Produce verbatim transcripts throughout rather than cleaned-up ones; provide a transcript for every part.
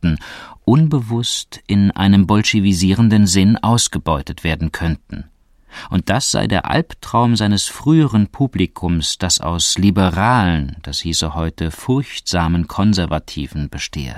Kräften unbewusst in einem bolschewisierenden Sinn ausgebeutet werden könnten. Und das sei der Albtraum seines früheren Publikums, das aus liberalen, das hieße heute furchtsamen Konservativen bestehe.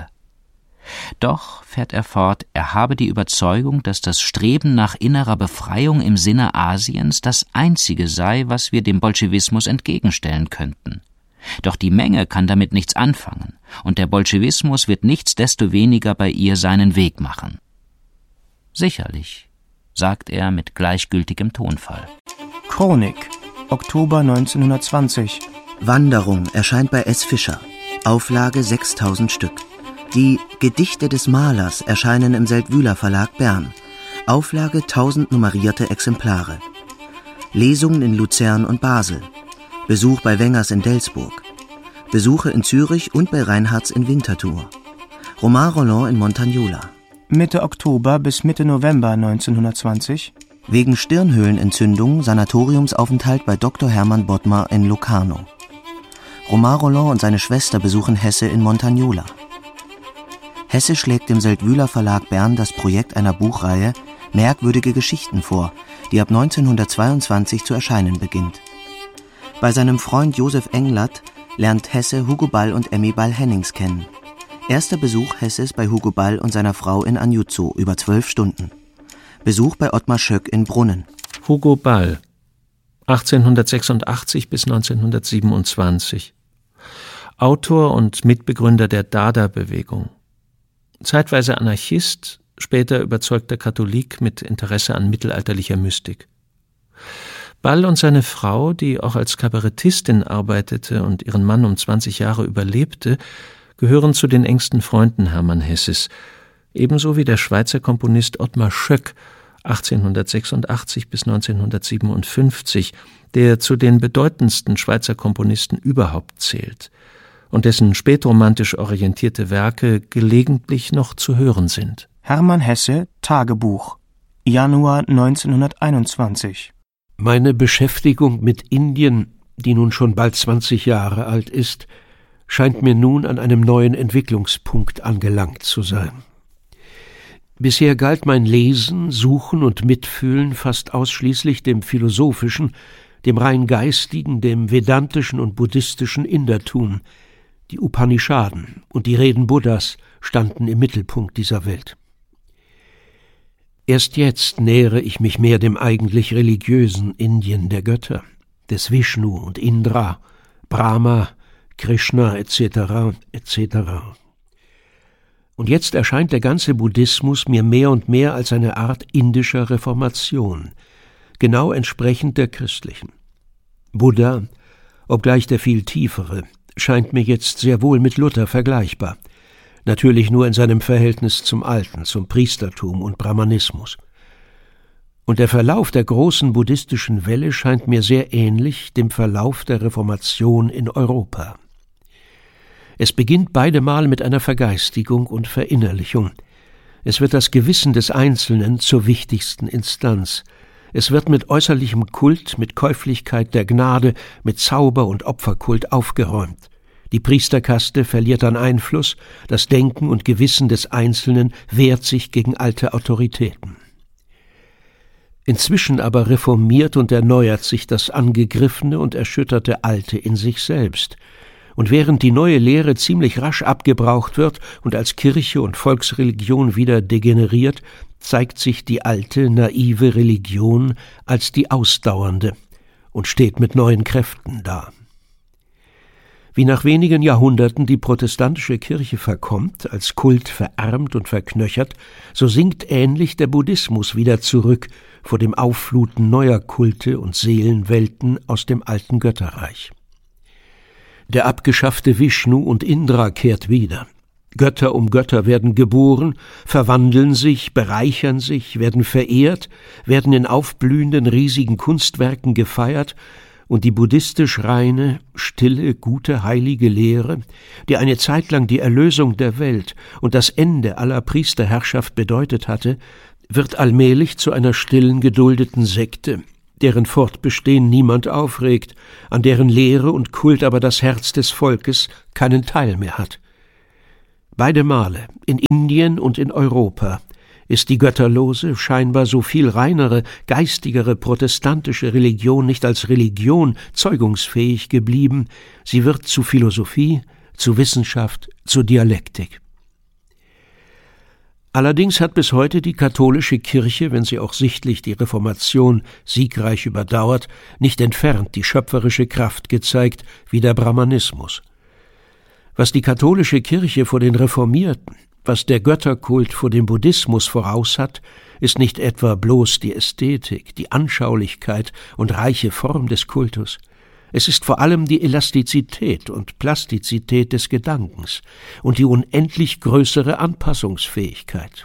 Doch, fährt er fort, er habe die Überzeugung, dass das Streben nach innerer Befreiung im Sinne Asiens das einzige sei, was wir dem Bolschewismus entgegenstellen könnten. Doch die Menge kann damit nichts anfangen, und der Bolschewismus wird nichtsdestoweniger bei ihr seinen Weg machen. Sicherlich, sagt er mit gleichgültigem Tonfall. Chronik, Oktober neunzehnhundertzwanzig. Wanderung erscheint bei S. Fischer. Auflage sechstausend Stück. Die Gedichte des Malers erscheinen im Seldwyler Verlag Bern. Auflage tausend nummerierte Exemplare. Lesungen in Luzern und Basel. Besuch bei Wengers in Delsburg. Besuche in Zürich und bei Reinhardts in Winterthur. Romain Rolland in Montagnola. Mitte Oktober bis Mitte November neunzehnhundertzwanzig. Wegen Stirnhöhlenentzündung Sanatoriumsaufenthalt bei Doktor Hermann Bodmer in Locarno. Romain Rolland und seine Schwester besuchen Hesse in Montagnola. Hesse schlägt dem Seldwyler Verlag Bern das Projekt einer Buchreihe Merkwürdige Geschichten vor, die ab neunzehnhundertzweiundzwanzig zu erscheinen beginnt. Bei seinem Freund Josef Englert lernt Hesse Hugo Ball und Emmy Ball-Hennings kennen. Erster Besuch Hesses bei Hugo Ball und seiner Frau in Agnuzzo über zwölf Stunden. Besuch bei Ottmar Schöck in Brunnen. Hugo Ball, achtzehnhundertsechsundachtzig bis neunzehnhundertsiebenundzwanzig. Autor und Mitbegründer der Dada-Bewegung. Zeitweise Anarchist, später überzeugter Katholik mit Interesse an mittelalterlicher Mystik. Ball und seine Frau, die auch als Kabarettistin arbeitete und ihren Mann um zwanzig Jahre überlebte, gehören zu den engsten Freunden Hermann Hesses, ebenso wie der Schweizer Komponist Ottmar Schöck, achtzehnhundertsechsundachtzig bis neunzehnhundertsiebenundfünfzig, der zu den bedeutendsten Schweizer Komponisten überhaupt zählt und dessen spätromantisch orientierte Werke gelegentlich noch zu hören sind. Hermann Hesse, Tagebuch, Januar neunzehnhunderteinundzwanzig. Meine Beschäftigung mit Indien, die nun schon bald zwanzig Jahre alt ist, scheint mir nun an einem neuen Entwicklungspunkt angelangt zu sein. Bisher galt mein Lesen, Suchen und Mitfühlen fast ausschließlich dem philosophischen, dem rein geistigen, dem vedantischen und buddhistischen Indertum. Die Upanishaden und die Reden Buddhas standen im Mittelpunkt dieser Welt. Erst jetzt nähere ich mich mehr dem eigentlich religiösen Indien der Götter, des Vishnu und Indra, Brahma, Krishna et cetera et cetera. Und jetzt erscheint der ganze Buddhismus mir mehr und mehr als eine Art indischer Reformation, genau entsprechend der christlichen. Buddha, obgleich der viel tiefere, scheint mir jetzt sehr wohl mit Luther vergleichbar, natürlich nur in seinem Verhältnis zum Alten, zum Priestertum und Brahmanismus. Und der Verlauf der großen buddhistischen Welle scheint mir sehr ähnlich dem Verlauf der Reformation in Europa. Es beginnt beidemal mit einer Vergeistigung und Verinnerlichung. Es wird das Gewissen des Einzelnen zur wichtigsten Instanz. Es wird mit äußerlichem Kult, mit Käuflichkeit der Gnade, mit Zauber- und Opferkult aufgeräumt. Die Priesterkaste verliert an Einfluss, das Denken und Gewissen des Einzelnen wehrt sich gegen alte Autoritäten. Inzwischen aber reformiert und erneuert sich das angegriffene und erschütterte Alte in sich selbst. Und während die neue Lehre ziemlich rasch abgebraucht wird und als Kirche und Volksreligion wieder degeneriert, zeigt sich die alte, naive Religion als die ausdauernde und steht mit neuen Kräften da. Wie nach wenigen Jahrhunderten die protestantische Kirche verkommt, als Kult verarmt und verknöchert, so sinkt ähnlich der Buddhismus wieder zurück vor dem Auffluten neuer Kulte und Seelenwelten aus dem alten Götterreich. Der abgeschaffte Vishnu und Indra kehrt wieder. Götter um Götter werden geboren, verwandeln sich, bereichern sich, werden verehrt, werden in aufblühenden riesigen Kunstwerken gefeiert, und die buddhistisch reine, stille, gute, heilige Lehre, die eine Zeit lang die Erlösung der Welt und das Ende aller Priesterherrschaft bedeutet hatte, wird allmählich zu einer stillen, geduldeten Sekte, deren Fortbestehen niemand aufregt, an deren Lehre und Kult aber das Herz des Volkes keinen Teil mehr hat. Beide Male, in Indien und in Europa, ist die götterlose, scheinbar so viel reinere, geistigere protestantische Religion nicht als Religion zeugungsfähig geblieben, sie wird zu Philosophie, zu Wissenschaft, zur Dialektik. Allerdings hat bis heute die katholische Kirche, wenn sie auch sichtlich die Reformation siegreich überdauert, nicht entfernt die schöpferische Kraft gezeigt wie der Brahmanismus. Was die katholische Kirche vor den Reformierten, was der Götterkult vor dem Buddhismus voraus hat, ist nicht etwa bloß die Ästhetik, die Anschaulichkeit und reiche Form des Kultus. Es ist vor allem die Elastizität und Plastizität des Gedankens und die unendlich größere Anpassungsfähigkeit.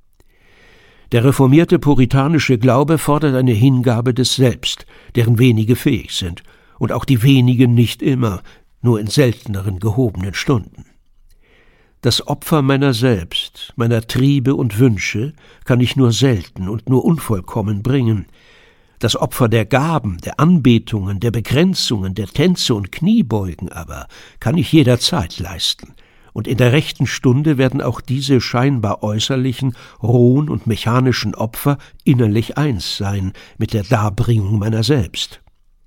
Der reformierte puritanische Glaube fordert eine Hingabe des Selbst, deren wenige fähig sind, und auch die wenigen nicht immer, nur in selteneren gehobenen Stunden. Das Opfer meiner selbst, meiner Triebe und Wünsche kann ich nur selten und nur unvollkommen bringen. Das Opfer der Gaben, der Anbetungen, der Begrenzungen, der Tänze und Kniebeugen aber kann ich jederzeit leisten. Und in der rechten Stunde werden auch diese scheinbar äußerlichen, rohen und mechanischen Opfer innerlich eins sein mit der Darbringung meiner selbst.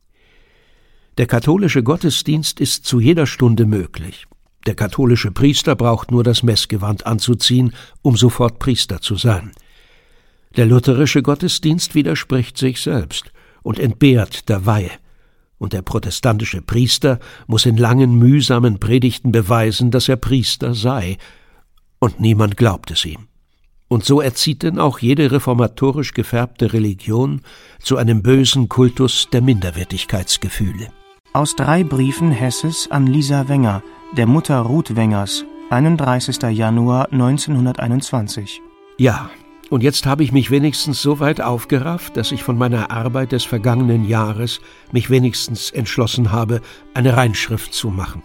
Der katholische Gottesdienst ist zu jeder Stunde möglich. Der katholische Priester braucht nur das Messgewand anzuziehen, um sofort Priester zu sein. Der lutherische Gottesdienst widerspricht sich selbst und entbehrt der Weihe. Und der protestantische Priester muss in langen, mühsamen Predigten beweisen, dass er Priester sei. Und niemand glaubt es ihm. Und so erzieht denn auch jede reformatorisch gefärbte Religion zu einem bösen Kultus der Minderwertigkeitsgefühle. Aus drei Briefen Hesses an Lisa Wenger, der Mutter Ruth Wengers, einunddreißigster Januar neunzehnhunderteinundzwanzig. Ja, und jetzt habe ich mich wenigstens so weit aufgerafft, dass ich von meiner Arbeit des vergangenen Jahres mich wenigstens entschlossen habe, eine Reinschrift zu machen.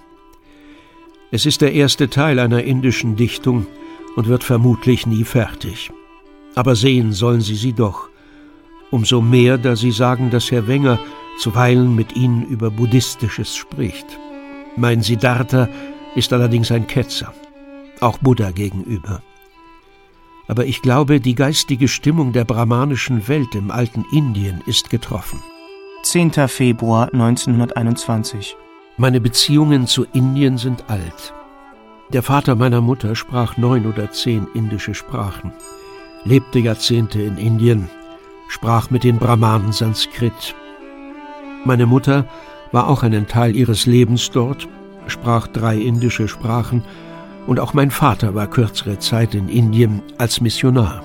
Es ist der erste Teil einer indischen Dichtung und wird vermutlich nie fertig. Aber sehen sollen Sie sie doch. Umso mehr, da Sie sagen, dass Herr Wenger zuweilen mit Ihnen über Buddhistisches spricht. Mein Siddhartha ist allerdings ein Ketzer, auch Buddha gegenüber. Aber ich glaube, die geistige Stimmung der brahmanischen Welt im alten Indien ist getroffen. zehnter Februar neunzehnhunderteinundzwanzig. Meine Beziehungen zu Indien sind alt. Der Vater meiner Mutter sprach neun oder zehn indische Sprachen, lebte Jahrzehnte in Indien, sprach mit den Brahmanen Sanskrit. Meine Mutter war auch einen Teil ihres Lebens dort, sprach drei indische Sprachen, und auch mein Vater war kürzere Zeit in Indien als Missionar.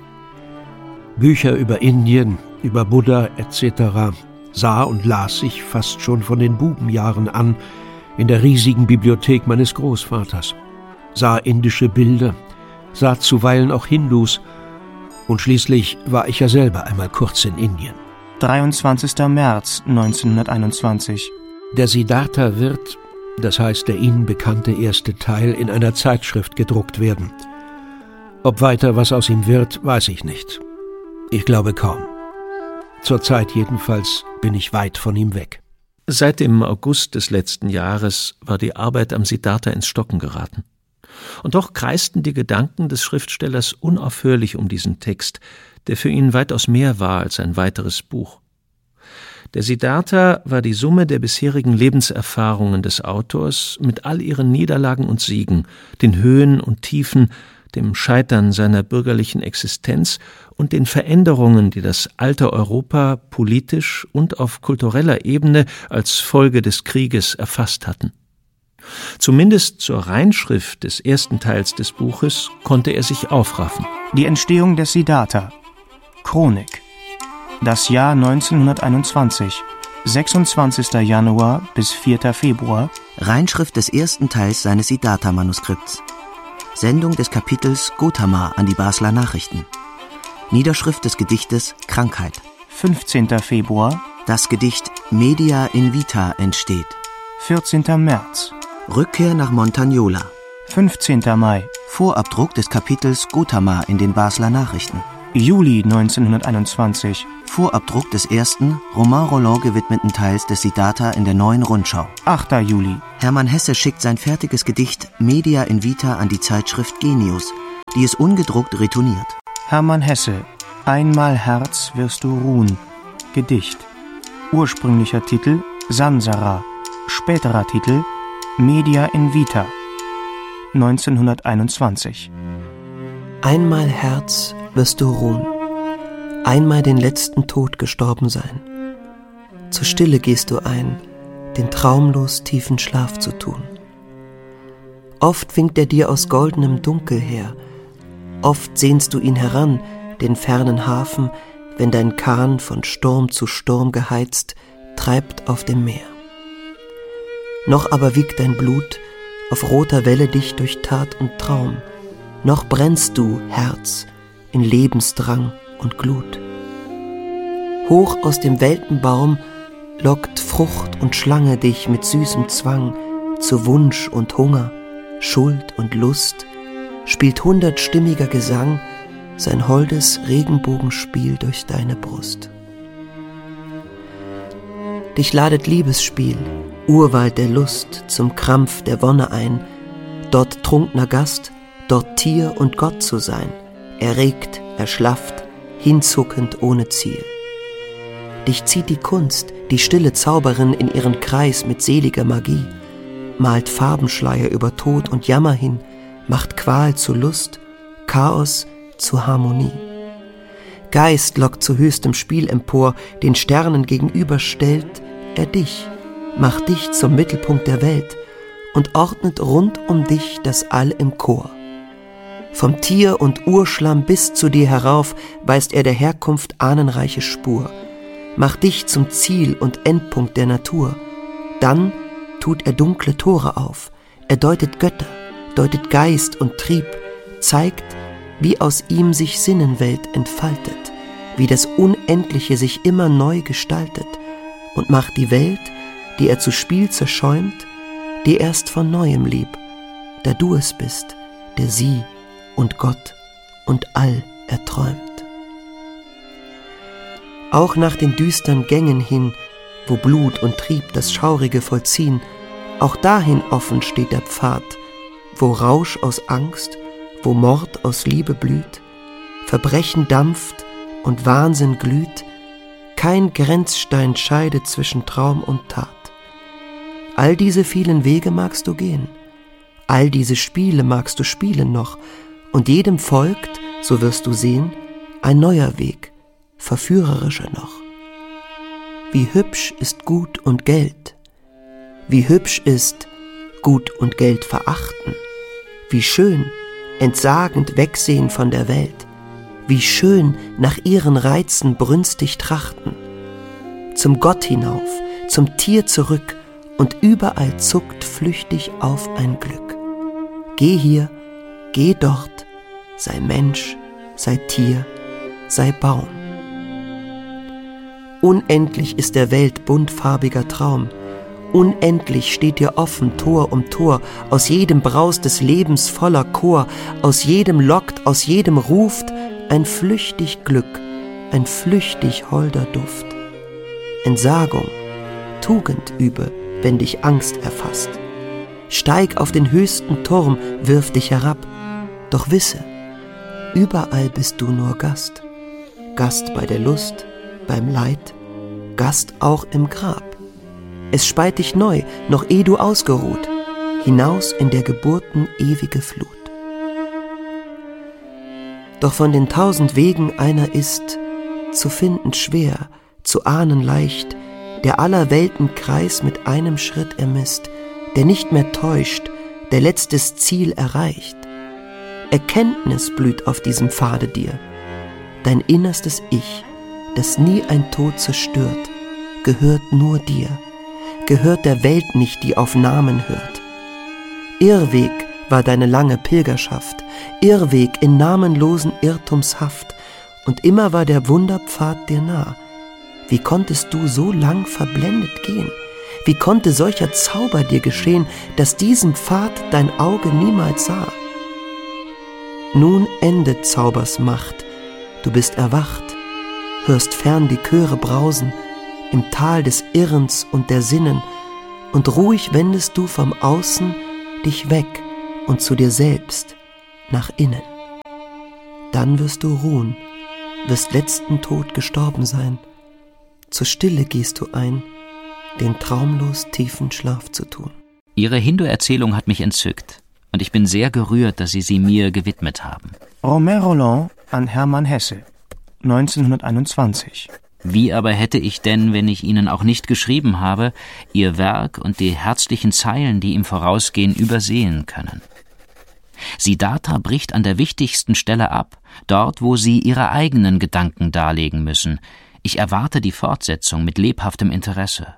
Bücher über Indien, über Buddha et cetera sah und las ich fast schon von den Bubenjahren an in der riesigen Bibliothek meines Großvaters, sah indische Bilder, sah zuweilen auch Hindus, und schließlich war ich ja selber einmal kurz in Indien. dreiundzwanzigster März neunzehnhunderteinundzwanzig. Der Siddhartha wird, das heißt der Ihnen bekannte erste Teil, in einer Zeitschrift gedruckt werden. Ob weiter was aus ihm wird, weiß ich nicht. Ich glaube kaum. Zurzeit jedenfalls bin ich weit von ihm weg. Seit dem August des letzten Jahres war die Arbeit am Siddhartha ins Stocken geraten. Und doch kreisten die Gedanken des Schriftstellers unaufhörlich um diesen Text, der für ihn weitaus mehr war als ein weiteres Buch. Der Siddhartha war die Summe der bisherigen Lebenserfahrungen des Autors mit all ihren Niederlagen und Siegen, den Höhen und Tiefen, dem Scheitern seiner bürgerlichen Existenz und den Veränderungen, die das alte Europa politisch und auf kultureller Ebene als Folge des Krieges erfasst hatten. Zumindest zur Reinschrift des ersten Teils des Buches konnte er sich aufraffen. Die Entstehung des Siddhartha. Chronik. Das Jahr neunzehnhunderteinundzwanzig, sechsundzwanzigster Januar bis vierter Februar. Reinschrift des ersten Teils seines Siddhartha-Manuskripts. Sendung des Kapitels Gotama an die Basler Nachrichten. Niederschrift des Gedichtes Krankheit. fünfzehnter Februar. Das Gedicht Media in Vita entsteht. vierzehnter März. Rückkehr nach Montagnola. fünfzehnter Mai. Vorabdruck des Kapitels Gotama in den Basler Nachrichten. Juli neunzehnhunderteinundzwanzig. Vorabdruck des ersten, Romain Rolland gewidmeten Teils des Siddhartha in der Neuen Rundschau. achter Juli. Hermann Hesse schickt sein fertiges Gedicht Media in Vita an die Zeitschrift Genius, die es ungedruckt retourniert. Hermann Hesse, Einmal Herz wirst du ruhen. Gedicht. Ursprünglicher Titel Sansara. Späterer Titel Media in Vita. neunzehnhunderteinundzwanzig. Einmal Herz wirst du ruhen, einmal den letzten Tod gestorben sein. Zur Stille gehst du ein, den traumlos tiefen Schlaf zu tun. Oft winkt er dir aus goldenem Dunkel her, oft sehnst du ihn heran, den fernen Hafen, wenn dein Kahn von Sturm zu Sturm geheizt, treibt auf dem Meer. Noch aber wiegt dein Blut auf roter Welle dich durch Tat und Traum, noch brennst du, Herz, in Lebensdrang und Glut. Hoch aus dem Weltenbaum lockt Frucht und Schlange dich mit süßem Zwang zu Wunsch und Hunger, Schuld und Lust, spielt hundertstimmiger Gesang sein holdes Regenbogenspiel durch deine Brust. Dich ladet Liebesspiel, Urwald der Lust, zum Krampf der Wonne ein, dort trunkner Gast, dort Tier und Gott zu sein, erregt, erschlafft, hinzuckend ohne Ziel. Dich zieht die Kunst, die stille Zauberin in ihren Kreis mit seliger Magie, malt Farbenschleier über Tod und Jammer hin, macht Qual zu Lust, Chaos zu Harmonie. Geist lockt zu höchstem Spiel empor, den Sternen gegenüber stellt er dich, macht dich zum Mittelpunkt der Welt und ordnet rund um dich das All im Chor. Vom Tier und Urschlamm bis zu dir herauf weist er der Herkunft ahnenreiche Spur, macht dich zum Ziel und Endpunkt der Natur. Dann tut er dunkle Tore auf, er deutet Götter, deutet Geist und Trieb, zeigt, wie aus ihm sich Sinnenwelt entfaltet, wie das Unendliche sich immer neu gestaltet und macht die Welt, die er zu Spiel zerschäumt, dir erst von Neuem lieb, da du es bist, der sie und Gott und all erträumt. Auch nach den düstern Gängen hin, wo Blut und Trieb das Schaurige vollziehen, auch dahin offen steht der Pfad, wo Rausch aus Angst, wo Mord aus Liebe blüht, Verbrechen dampft und Wahnsinn glüht, kein Grenzstein scheidet zwischen Traum und Tat. All diese vielen Wege magst du gehen, all diese Spiele magst du spielen noch, und jedem folgt, so wirst du sehen, ein neuer Weg, verführerischer noch. Wie hübsch ist Gut und Geld, wie hübsch ist Gut und Geld verachten, wie schön entsagend wegsehen von der Welt, wie schön nach ihren Reizen brünstig trachten, zum Gott hinauf, zum Tier zurück, und überall zuckt flüchtig auf ein Glück. Geh hier, geh dort, sei Mensch, sei Tier, sei Baum. Unendlich ist der Welt buntfarbiger Traum, unendlich steht dir offen Tor um Tor, aus jedem Braus des Lebens voller Chor, aus jedem lockt, aus jedem ruft ein flüchtig Glück, ein flüchtig holder Duft. Entsagung, Tugend übe, wenn dich Angst erfasst. Steig auf den höchsten Turm, wirf dich herab, doch wisse, überall bist du nur Gast. Gast bei der Lust, beim Leid, Gast auch im Grab. Es speit dich neu, noch eh du ausgeruht, hinaus in der Geburten ewige Flut. Doch von den tausend Wegen einer ist, zu finden schwer, zu ahnen leicht, der aller Welten Kreis mit einem Schritt ermisst, der nicht mehr täuscht, der letztes Ziel erreicht. Erkenntnis blüht auf diesem Pfade dir, dein innerstes Ich, das nie ein Tod zerstört, gehört nur dir, gehört der Welt nicht, die auf Namen hört. Irrweg war deine lange Pilgerschaft, Irrweg in namenlosen Irrtumshaft, und immer war der Wunderpfad dir nah. Wie konntest du so lang verblendet gehen? Wie konnte solcher Zauber dir geschehen, dass diesen Pfad dein Auge niemals sah? Nun endet Zaubers Macht, du bist erwacht, hörst fern die Chöre brausen, im Tal des Irrens und der Sinnen, und ruhig wendest du vom Außen dich weg und zu dir selbst, nach innen. Dann wirst du ruhen, wirst letzten Tod gestorben sein. Zur Stille gehst du ein, den traumlos tiefen Schlaf zu tun. Ihre Hindu-Erzählung hat mich entzückt, und ich bin sehr gerührt, dass Sie sie mir gewidmet haben. Romain Rolland an Hermann Hesse, neunzehnhunderteinundzwanzig. Wie aber hätte ich denn, wenn ich Ihnen auch nicht geschrieben habe, Ihr Werk und die herzlichen Zeilen, die ihm vorausgehen, übersehen können? Siddhartha bricht an der wichtigsten Stelle ab, dort, wo Sie Ihre eigenen Gedanken darlegen müssen. Ich erwarte die Fortsetzung mit lebhaftem Interesse.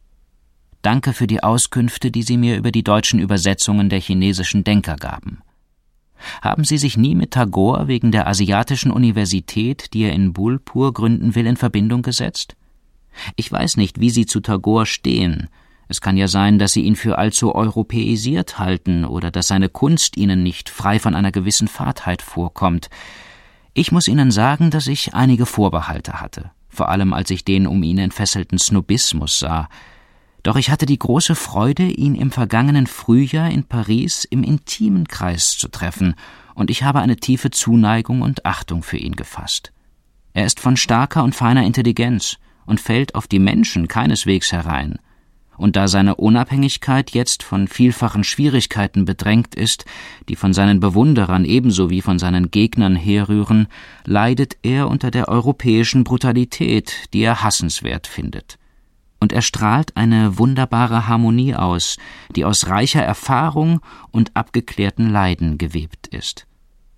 Danke für die Auskünfte, die Sie mir über die deutschen Übersetzungen der chinesischen Denker gaben. Haben Sie sich nie mit Tagore wegen der asiatischen Universität, die er in Bolpur gründen will, in Verbindung gesetzt? Ich weiß nicht, wie Sie zu Tagore stehen. Es kann ja sein, dass Sie ihn für allzu europäisiert halten oder dass seine Kunst Ihnen nicht frei von einer gewissen Fadheit vorkommt. Ich muss Ihnen sagen, dass ich einige Vorbehalte hatte, vor allem als ich den um ihn entfesselten Snobismus sah. Doch ich hatte die große Freude, ihn im vergangenen Frühjahr in Paris im intimen Kreis zu treffen, und ich habe eine tiefe Zuneigung und Achtung für ihn gefasst. Er ist von starker und feiner Intelligenz und fällt auf die Menschen keineswegs herein. Und da seine Unabhängigkeit jetzt von vielfachen Schwierigkeiten bedrängt ist, die von seinen Bewunderern ebenso wie von seinen Gegnern herrühren, leidet er unter der europäischen Brutalität, die er hassenswert findet. Und er strahlt eine wunderbare Harmonie aus, die aus reicher Erfahrung und abgeklärten Leiden gewebt ist.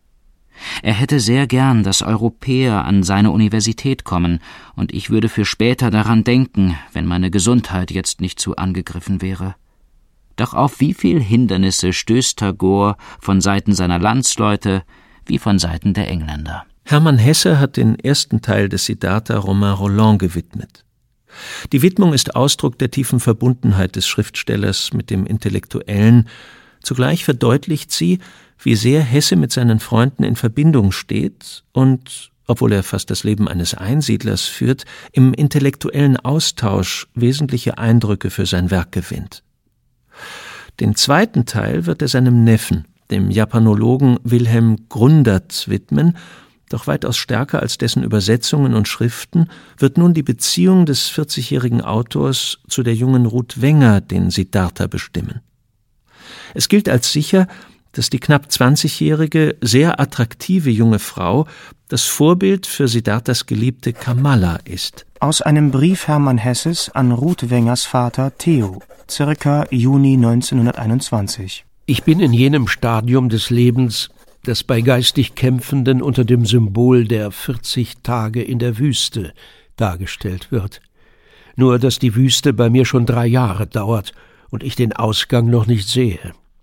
Er hätte sehr gern, dass Europäer an seine Universität kommen, und ich würde für später daran denken, wenn meine Gesundheit jetzt nicht zu angegriffen wäre. Doch auf wie viel Hindernisse stößt Tagore von Seiten seiner Landsleute wie von Seiten der Engländer. Hermann Hesse hat den ersten Teil des Siddhartha Romain Rolland gewidmet. Die Widmung ist Ausdruck der tiefen Verbundenheit des Schriftstellers mit dem Intellektuellen. Zugleich verdeutlicht sie, wie sehr Hesse mit seinen Freunden in Verbindung steht und, obwohl er fast das Leben eines Einsiedlers führt, im intellektuellen Austausch wesentliche Eindrücke für sein Werk gewinnt. Den zweiten Teil wird er seinem Neffen, dem Japanologen Wilhelm Grundert, widmen. Doch weitaus stärker als dessen Übersetzungen und Schriften wird nun die Beziehung des vierzigjährigen Autors zu der jungen Ruth Wenger den Siddhartha bestimmen. Es gilt als sicher, dass die knapp zwanzigjährige, sehr attraktive junge Frau das Vorbild für Siddharthas Geliebte Kamala ist. Aus einem Brief Hermann Hesses an Ruth Wengers Vater Theo, circa Juni neunzehnhunderteinundzwanzig. Ich bin in jenem Stadium des Lebens, das bei geistig Kämpfenden unter dem Symbol der vierzig Tage in der Wüste dargestellt wird. Nur, dass die Wüste bei mir schon drei Jahre dauert und ich den Ausgang noch nicht sehe.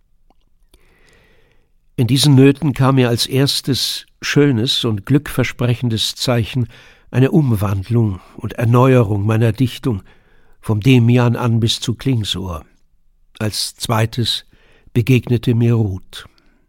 In diesen Nöten kam mir als erstes schönes und glückversprechendes Zeichen eine Umwandlung und Erneuerung meiner Dichtung, vom Demian an bis zu Klingsohr. Als zweites begegnete mir Ruth.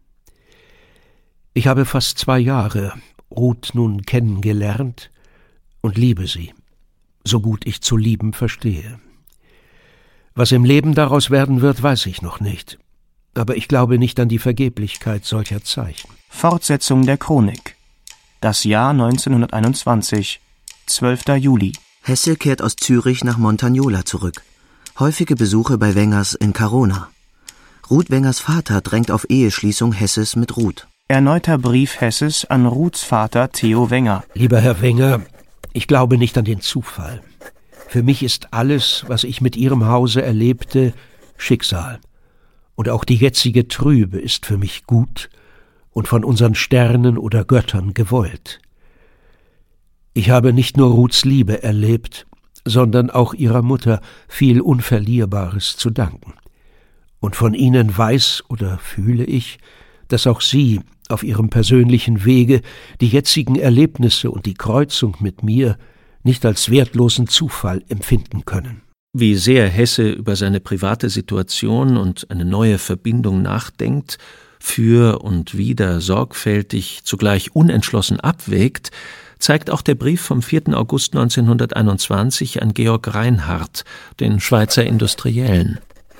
Ich habe fast zwei Jahre Ruth nun kennengelernt und liebe sie, so gut ich zu lieben verstehe. Was im Leben daraus werden wird, weiß ich noch nicht. Aber ich glaube nicht an die Vergeblichkeit solcher Zeichen. Fortsetzung der Chronik. Das Jahr neunzehnhunderteinundzwanzig, zwölfter Juli. Hesse kehrt aus Zürich nach Montagnola zurück. Häufige Besuche bei Wengers in Carona. Ruth Wengers Vater drängt auf Eheschließung Hesses mit Ruth. Erneuter Brief Hesses an Ruths Vater Theo Wenger. Lieber Herr Wenger, ich glaube nicht an den Zufall. Für mich ist alles, was ich mit Ihrem Hause erlebte, Schicksal. Und auch die jetzige Trübe ist für mich gut und von unseren Sternen oder Göttern gewollt. Ich habe nicht nur Ruths Liebe erlebt, sondern auch ihrer Mutter viel Unverlierbares zu danken. Und von Ihnen weiß oder fühle ich, dass auch Sie auf Ihrem persönlichen Wege die jetzigen Erlebnisse und die Kreuzung mit mir nicht als wertlosen Zufall empfinden können. Wie sehr Hesse über seine private Situation und eine neue Verbindung nachdenkt, für und wieder sorgfältig, zugleich unentschlossen abwägt, zeigt auch der Brief vom vierten August neunzehnhunderteinundzwanzig an Georg Reinhardt, den Schweizer Industriellen.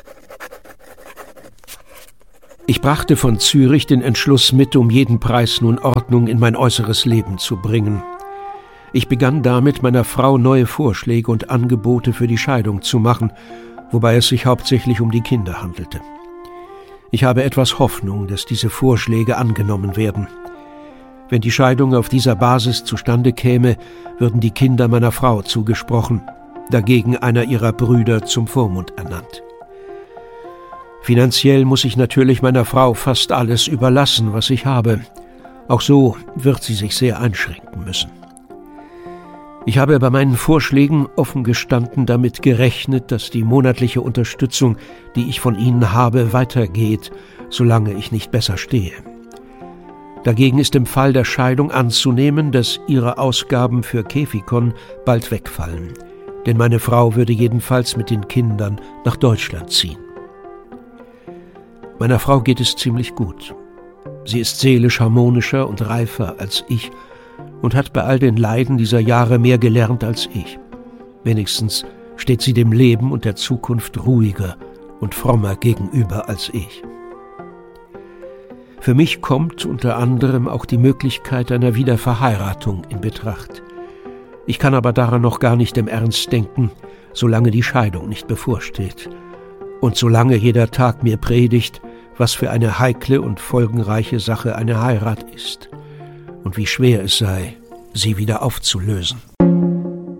Ich brachte von Zürich den Entschluss mit, um jeden Preis nun Ordnung in mein äußeres Leben zu bringen. Ich begann damit, meiner Frau neue Vorschläge und Angebote für die Scheidung zu machen, wobei es sich hauptsächlich um die Kinder handelte. Ich habe etwas Hoffnung, dass diese Vorschläge angenommen werden. Wenn die Scheidung auf dieser Basis zustande käme, würden die Kinder meiner Frau zugesprochen, dagegen einer ihrer Brüder zum Vormund ernannt. Finanziell muss ich natürlich meiner Frau fast alles überlassen, was ich habe. Auch so wird sie sich sehr einschränken müssen. Ich habe bei meinen Vorschlägen offen gestanden damit gerechnet, dass die monatliche Unterstützung, die ich von Ihnen habe, weitergeht, solange ich nicht besser stehe. Dagegen ist im Fall der Scheidung anzunehmen, dass Ihre Ausgaben für Käfikon bald wegfallen, denn meine Frau würde jedenfalls mit den Kindern nach Deutschland ziehen. Meiner Frau geht es ziemlich gut. Sie ist seelisch harmonischer und reifer als ich und hat bei all den Leiden dieser Jahre mehr gelernt als ich. Wenigstens steht sie dem Leben und der Zukunft ruhiger und frommer gegenüber als ich. Für mich kommt unter anderem auch die Möglichkeit einer Wiederverheiratung in Betracht. Ich kann aber daran noch gar nicht im Ernst denken, solange die Scheidung nicht bevorsteht und solange jeder Tag mir predigt, was für eine heikle und folgenreiche Sache eine Heirat ist und wie schwer es sei, sie wieder aufzulösen.